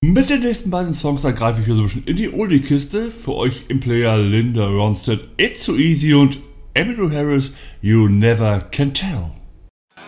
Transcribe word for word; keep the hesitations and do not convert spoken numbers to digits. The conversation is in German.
Mit den nächsten beiden Songs da greife ich hier so ein bisschen in die Oldie-Kiste. Für euch im Player Linda Ronstadt, It's So Easy und Emmylou Harris, You Never Can Tell.